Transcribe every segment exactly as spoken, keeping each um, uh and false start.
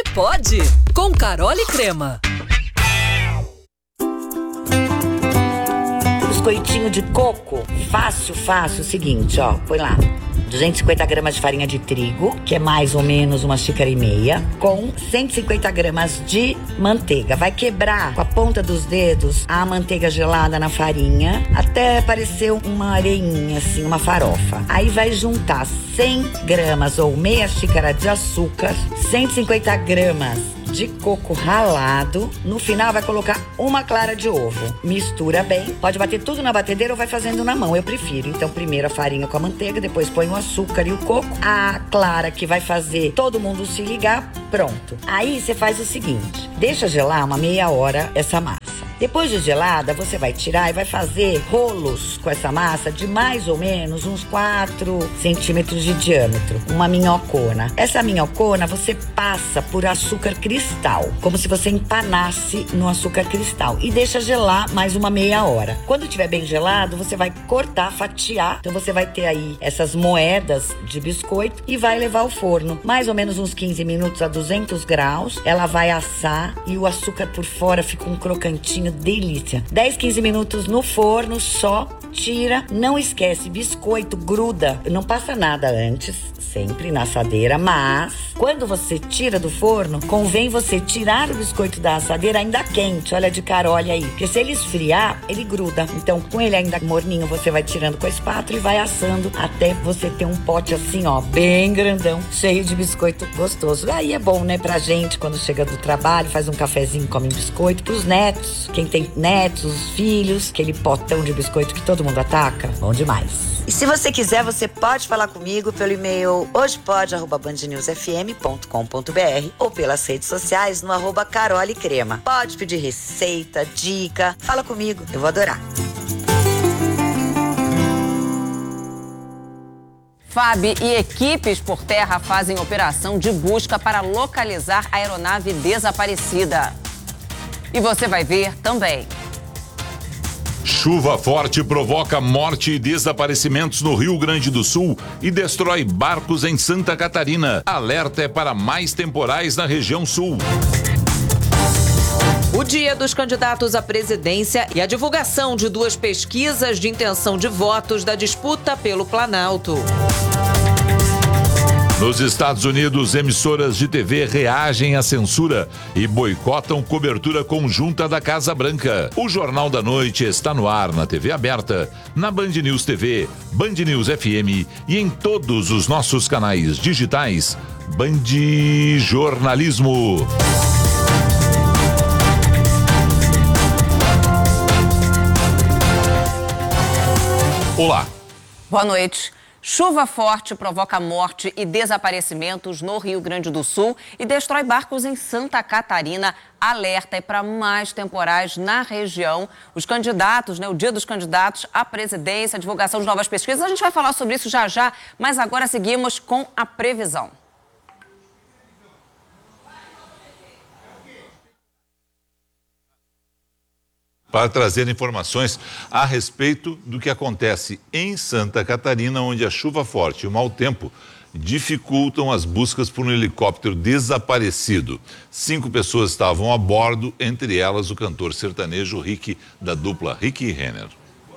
pode? Com Carol e Crema. Biscoitinho de coco, fácil, fácil, o seguinte, ó, põe lá, duzentos e cinquenta gramas de farinha de trigo, que é mais ou menos uma xícara e meia, com cento e cinquenta gramas de manteiga. Vai quebrar com a ponta dos dedos a manteiga gelada na farinha, até parecer uma areinha, assim, uma farofa. Aí vai juntar cem gramas ou meia xícara de açúcar, cento e cinquenta gramas de coco ralado. No final vai colocar uma clara de ovo. Mistura bem. Pode bater tudo na batedeira ou vai fazendo na mão, eu prefiro. Então primeiro a farinha com a manteiga, depois põe o açúcar e o coco. A clara que vai fazer todo mundo se ligar, pronto. Aí você faz o seguinte, deixa gelar uma meia hora essa massa. Depois de gelada, você vai tirar e vai fazer rolos com essa massa de mais ou menos uns quatro centímetros de diâmetro. Uma minhocona. Essa minhocona você passa por açúcar cristal, como se você empanasse no açúcar cristal. E deixa gelar mais uma meia hora. Quando estiver bem gelado, você vai cortar, fatiar. Então você vai ter aí essas moedas de biscoito e vai levar ao forno. Mais ou menos uns quinze minutos a duzentos graus. Ela vai assar e o açúcar por fora fica um crocantinho. Delícia. dez, quinze minutos no forno só, tira, não esquece, biscoito gruda, não passa nada antes, sempre na assadeira, mas quando você tira do forno, convém você tirar o biscoito da assadeira ainda quente, olha de cara, olha aí, porque se ele esfriar, ele gruda, então com ele ainda morninho, você vai tirando com a espátula e vai assando até você ter um pote assim, ó, bem grandão, cheio de biscoito gostoso. Aí é bom, né, pra gente, quando chega do trabalho, faz um cafezinho, come biscoito, pros netos, quem tem netos, os filhos, aquele potão de biscoito que todo mundo ataca, bom demais. E se você quiser, você pode falar comigo pelo e-mail hojepode arroba band news f m ponto com ponto b r ou pelas redes sociais no arroba Carol e Crema. Pode pedir receita, dica, fala comigo, eu vou adorar. F A B e equipes por terra fazem operação de busca para localizar a aeronave desaparecida. E você vai ver também. Chuva forte provoca morte e desaparecimentos no Rio Grande do Sul e destrói barcos em Santa Catarina. Alerta é para mais temporais na região sul. O dia dos candidatos à presidência e a divulgação de duas pesquisas de intenção de votos da disputa pelo Planalto. Nos Estados Unidos, emissoras de T V reagem à censura e boicotam cobertura conjunta da Casa Branca. O Jornal da Noite está no ar na T V aberta, na Band News T V, Band News F M e em todos os nossos canais digitais. Band Jornalismo. Olá. Boa noite. Chuva forte provoca morte e desaparecimentos no Rio Grande do Sul e destrói barcos em Santa Catarina. Alerta é para mais temporais na região. Os candidatos, né, o dia dos candidatos à presidência, a divulgação de novas pesquisas. A gente vai falar sobre isso já já, mas agora seguimos com a previsão. Para trazer informações a respeito do que acontece em Santa Catarina, onde a chuva forte e o mau tempo dificultam as buscas por um helicóptero desaparecido. Cinco pessoas estavam a bordo, entre elas o cantor sertanejo Rick, da dupla Rick e Renner.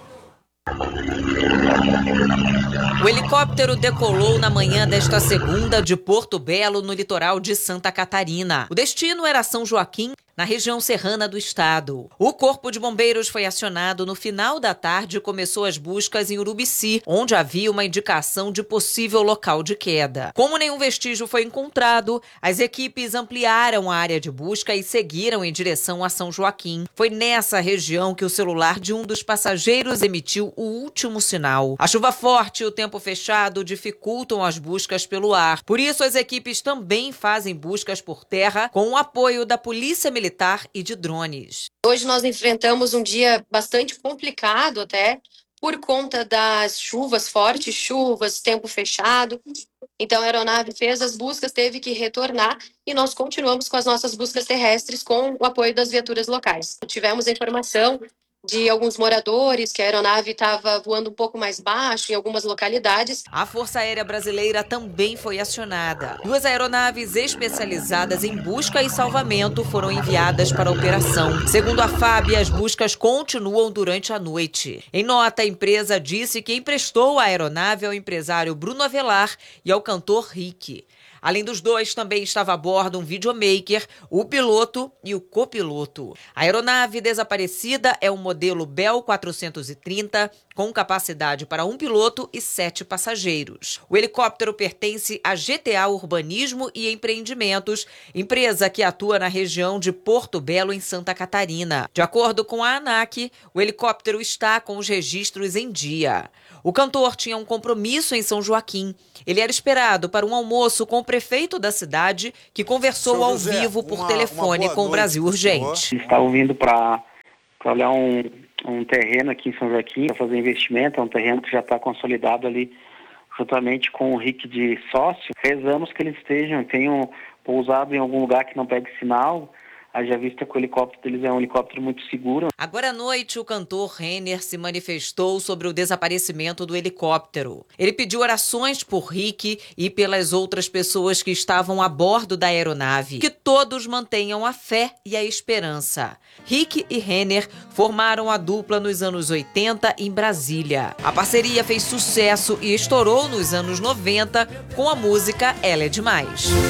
O helicóptero decolou na manhã desta segunda de Porto Belo, no litoral de Santa Catarina. O destino era São Joaquim, na região serrana do estado. O Corpo de Bombeiros foi acionado no final da tarde e começou as buscas em Urubici, onde havia uma indicação de possível local de queda. Como nenhum vestígio foi encontrado, as equipes ampliaram a área de busca e seguiram em direção a São Joaquim. Foi nessa região que o celular de um dos passageiros emitiu o último sinal. A chuva forte e o tempo fechado dificultam as buscas pelo ar. Por isso, as equipes também fazem buscas por terra com o apoio da Polícia Militar e de drones. Hoje nós enfrentamos um dia bastante complicado até, por conta das chuvas fortes, chuvas, tempo fechado. Então a aeronave fez as buscas, teve que retornar e nós continuamos com as nossas buscas terrestres com o apoio das viaturas locais. Tivemos a informação de alguns moradores que a aeronave estava voando um pouco mais baixo em algumas localidades. A Força Aérea Brasileira também foi acionada. Duas aeronaves especializadas em busca e salvamento foram enviadas para a operação. Segundo a F A B, as buscas continuam durante a noite. Em nota, a empresa disse que emprestou a aeronave ao empresário Bruno Avelar e ao cantor Rick. Além dos dois, também estava a bordo um videomaker, o piloto e o copiloto. A aeronave desaparecida é um modelo Bell quatrocentos e trinta, com capacidade para um piloto e sete passageiros. O helicóptero pertence à G T A Urbanismo e Empreendimentos, empresa que atua na região de Porto Belo, em Santa Catarina. De acordo com a ANAC, o helicóptero está com os registros em dia. O cantor tinha um compromisso em São Joaquim. Ele era esperado para um almoço com o prefeito da cidade, que conversou ao vivo por telefone com o Brasil Urgente. Eles estavam vindo para olhar um, um terreno aqui em São Joaquim, para fazer investimento. É um terreno que já está consolidado ali, juntamente com o Rick de sócio. Rezamos que eles estejam, tenham pousado em algum lugar que não pegue sinal. Haja vista que o helicóptero deles é um helicóptero muito seguro. Agora à noite, o cantor Renner se manifestou sobre o desaparecimento do helicóptero. Ele pediu orações por Rick e pelas outras pessoas que estavam a bordo da aeronave. Que todos mantenham a fé e a esperança. Rick e Renner formaram a dupla nos anos oitenta em Brasília. A parceria fez sucesso e estourou nos anos noventa com a música Ela é Demais.